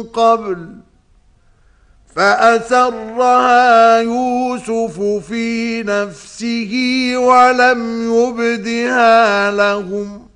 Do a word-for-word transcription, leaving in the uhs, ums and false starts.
قبل فأسرها يوسف في نفسه ولم يبدها لهم